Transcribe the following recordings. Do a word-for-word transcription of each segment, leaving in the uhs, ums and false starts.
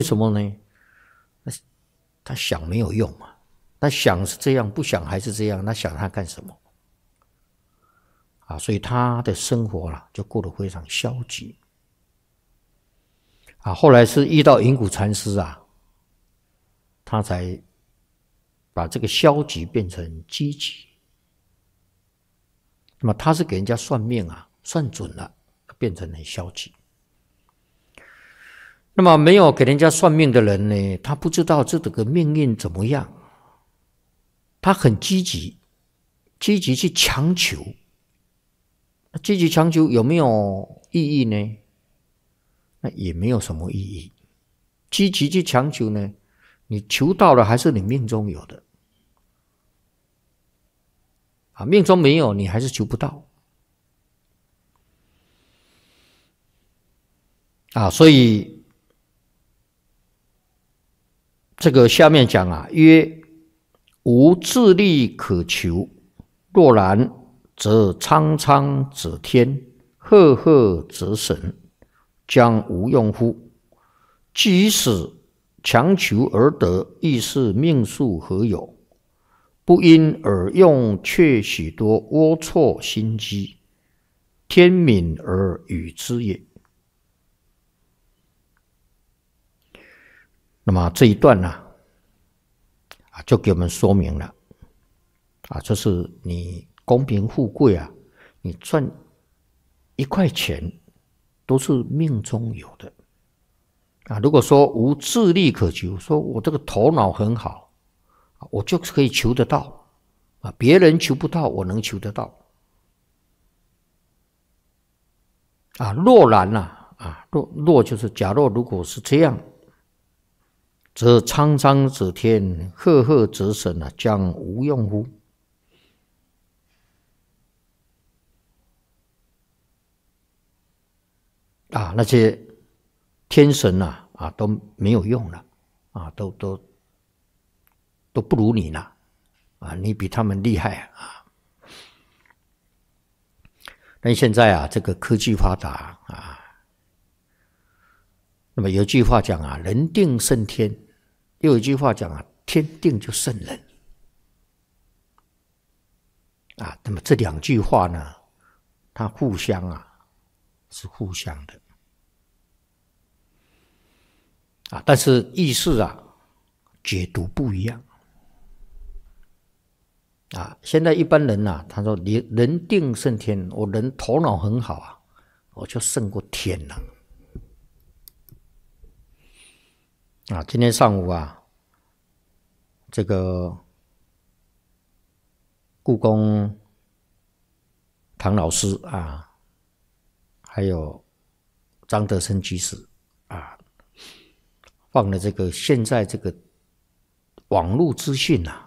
为什么呢？他想没有用嘛，他想是这样，不想还是这样，那想他干什么？啊，所以他的生活啊就过得非常消极。啊，后来是遇到云谷禅师啊，他才把这个消极变成积极。那么他是给人家算命啊，算准了，变成很消极。那么没有给人家算命的人呢，他不知道这个命运怎么样，他很积极，积极去强求。积极强求有没有意义呢？那也没有什么意义。积极去强求呢，你求到了还是你命中有的，啊，命中没有，你还是求不到。啊，所以这个下面讲啊，曰无自力可求，若然，则苍苍则天，赫赫则神，将无用乎？即使强求而得，亦是命数何有？不因而用，却许多龌龊心机，天悯而与之也。那么这一段呢、啊，啊，就给我们说明了，啊，就是你功名富贵啊，你赚一块钱都是命中有的。啊，如果说无自力可求，说我这个头脑很好，我就可以求得到啊，别人求不到，我能求得到。啊，若然啊，啊，若若就是假若如果是这样，则苍苍则天，赫赫则神啊，将无用乎？啊，那些天神呐、啊，啊都没有用了，啊，都都都不如你了，啊，你比他们厉害啊！但现在啊，这个科技发达啊，那么有一句话讲啊，人定胜天；又有一句话讲啊，天定就胜人。啊，那么这两句话呢，它互相啊是互相的。啊，但是意思啊解读不一样。啊，现在一般人呐、啊，他说你人定胜天，我人头脑很好啊，我就胜过天了。啊，今天上午啊，这个故宫唐老师啊，还有张德生居士啊，放了这个现在这个网络资讯啊。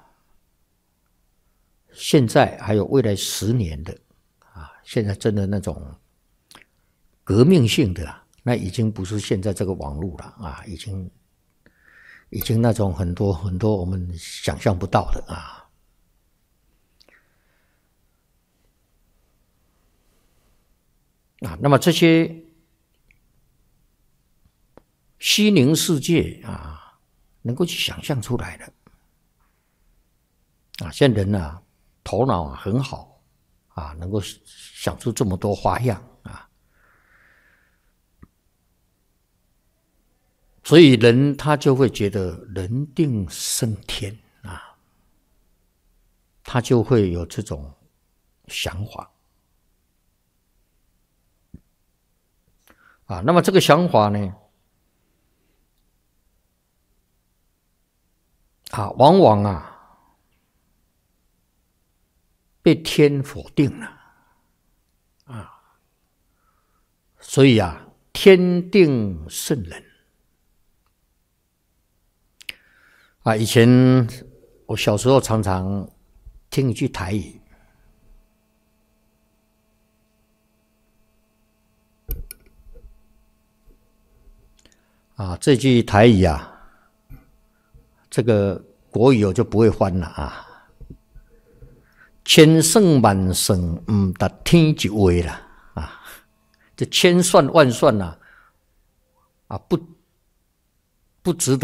现在还有未来十年的啊，现在真的那种革命性的啊，那已经不是现在这个网络了啊，已经已经那种很多很多我们想象不到的啊。啊，那么这些虚拟世界啊，能够去想象出来的啊，现在人啊。头脑啊很好啊，能够想出这么多花样啊，所以人他就会觉得人定胜天啊，他就会有这种想法啊。那么这个想法呢，啊，往往啊。被天否定了啊，所以啊，天定胜人啊。以前我小时候常常听一句台语啊，这句台语啊，这个国语我就不会翻了啊。千算万算，唔达天一位啦啊！这千算万算呐、啊，啊不不值得。